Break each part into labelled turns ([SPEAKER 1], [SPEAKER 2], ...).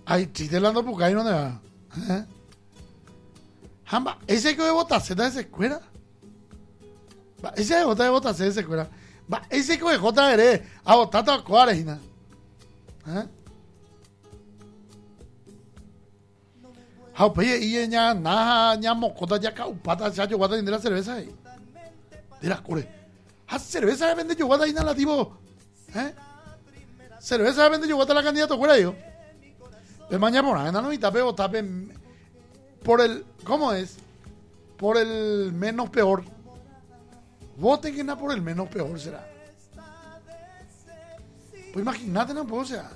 [SPEAKER 1] Ay, chiste lando pucay, ¿dónde va? Jamba, ese que vota Z de esa escuela. Va, ese de vota Z de esa escuela. Va, ese que jota eres. A votar a cuáles, ¿no? Oye, y ya nada, ya mocota, ya caupata, ya yo guata de la cerveza ahí. De las core. ¿Ah, cerveza vende yo guata ahí en la tipo? Cerveza vende yo guata la candidato fuera yo. De mañana por nada, no y tape o tape por el, ¿cómo es? Por el menos peor. Voten que nada por el menos peor será. Pues imagínate tampoco sea.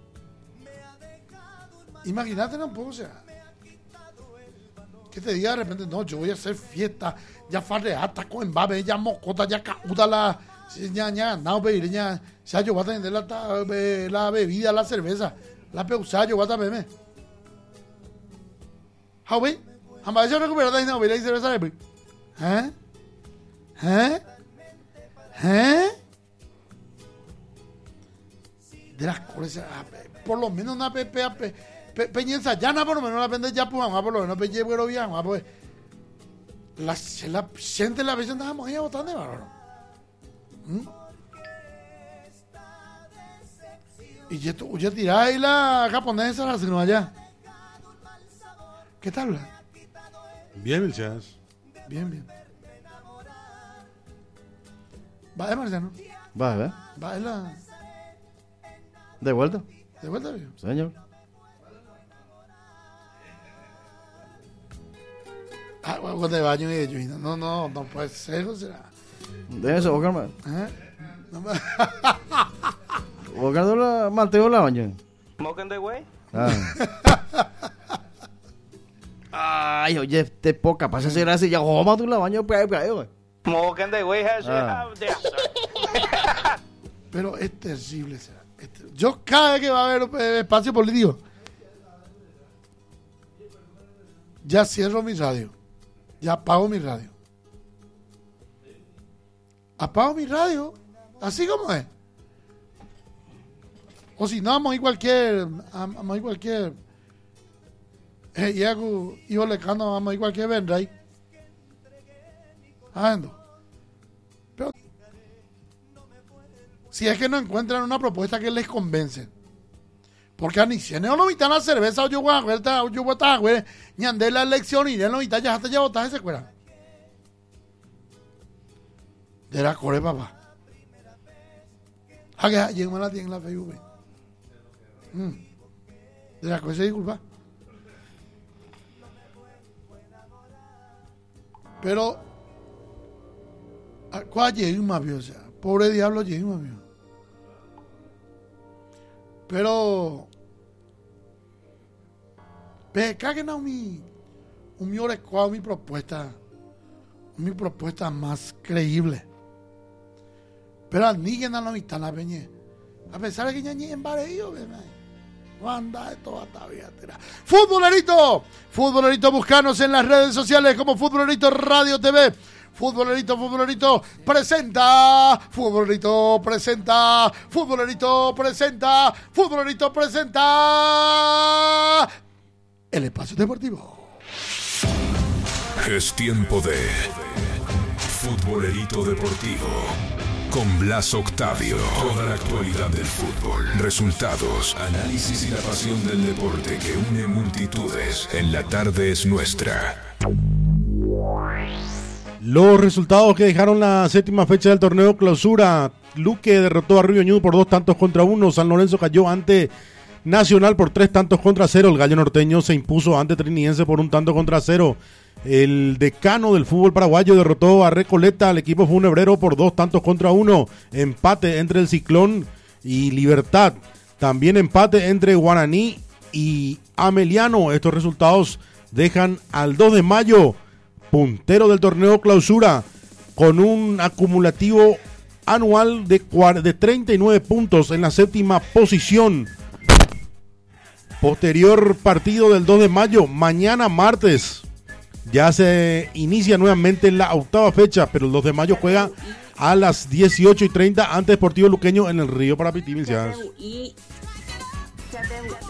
[SPEAKER 1] Imagínate tampoco sea. Que te diga de repente, no, yo voy a hacer fiesta, ya farreata con embabe, ya mocota, ya cauda la, ya, no, pedir, ya yo voy a tener la bebida, la cerveza, la peusa, yo voy a beber. How we? Amba yo recuperar la no, la cerveza de de las cosas, por lo menos una peñenza llana, por lo menos la pende ya pues por lo menos peñe pero bien, pues la gente la vez andábamos ahí botando bárbaro. Y ya tirá ahí la japonesa la sino allá. ¿Qué tal?
[SPEAKER 2] Bien, Milchas.
[SPEAKER 1] Bien. Va, Marciano.
[SPEAKER 3] Va.
[SPEAKER 1] Va, la.
[SPEAKER 3] ¿De vuelta?
[SPEAKER 1] ¿De vuelta, viejo?
[SPEAKER 3] Señor.
[SPEAKER 1] Ah, cuando te baño y ellos. No puede ser, o sea.
[SPEAKER 3] De eso, Boca.
[SPEAKER 1] No,
[SPEAKER 3] Boca Mateo la baño.
[SPEAKER 4] ¿Smoking the way?
[SPEAKER 3] Ay, oye, te poca, pasa ser así, ya joma tú la baño, güey.
[SPEAKER 4] Smoking the way has
[SPEAKER 1] pero es terrible, será. Yo cada vez que va a haber espacio político, ya cierro mi radio. Ya apago mi radio. Apago mi radio. Así como es. O si no, vamos a ir cualquier. Hijo lecano, vamos a ir cualquier vendrá ahí. Pero si es que no encuentran una propuesta que les convence. Porque a ni si no vitan la cerveza, yo voy a estar, ñandé la elección y no vitan ya hasta ya votar ese cuera. De la core, papá. A que llegó la tienda en la Facebook. De la core se disculpa. Pero, ¿cuál llegué más bien? O sea, pobre diablo llegué más bien. Pero que no mi propuesta más creíble. Pero ni que no lo vista la peñe. A pesar de que ya ni en barrio, anda esto hasta bien. Futbolerito, buscanos en las redes sociales como Futbolerito Radio TV. Futbolerito presenta. El espacio deportivo.
[SPEAKER 5] Es tiempo de Futbolerito Deportivo con Blas Octavio. Toda la actualidad del fútbol, resultados, análisis y la pasión del deporte que une multitudes. En la tarde es nuestra.
[SPEAKER 2] Los resultados que dejaron la séptima fecha del torneo clausura. Luque derrotó a Río Ñudo por 2-1. San Lorenzo cayó ante Nacional por 3-0. El Gallo Norteño se impuso ante Trinidense por 1-0. El decano del fútbol paraguayo derrotó a Recoleta, al equipo funebrero, por 2-1. Empate entre el Ciclón y Libertad. También empate entre Guaraní y Ameliano. Estos resultados dejan al 2 de mayo puntero del torneo clausura con un acumulativo anual de 39 puntos en la séptima posición. Posterior partido del 2 de mayo, mañana martes, ya se inicia nuevamente la octava fecha, pero el 2 de mayo juega a las 18:30 ante Deportivo Luqueño en el Río Parapití.